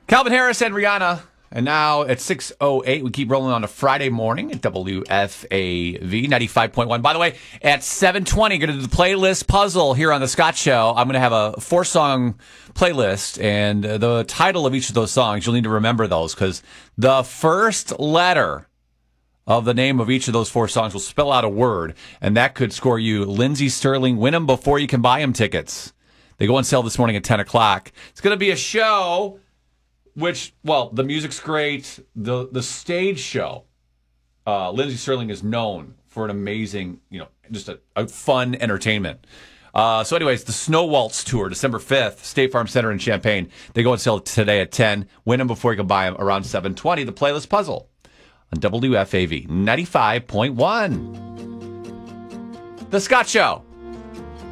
Calvin Harris and Rihanna. And now at 6:08, we keep rolling on a Friday morning at WFAV 95.1. By the way, at 7:20, going to do the playlist puzzle here on the Scott Show. I'm going to have a 4-song playlist, and the title of each of those songs, you'll need to remember those, because the first letter of the name of each of those 4 songs will spell out a word, and that could score you Lindsey Sterling Win 'em before you can buy 'em tickets. They go on sale this morning at 10 o'clock. It's going to be a show which, well, the music's great. The stage show, Lindsey Sterling is known for an amazing, just a fun entertainment. So anyways, the Snow Waltz Tour, December 5th, State Farm Center in Champaign. They go on sale today at 10. Win them before you can buy them around 7:20. The playlist puzzle on WFAV 95.1. The Scott Show.